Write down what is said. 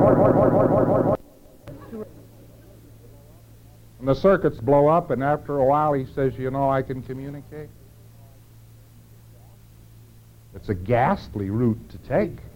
And the circuits blow up, and after a while he says, you know, I can communicate. It's a ghastly route to take.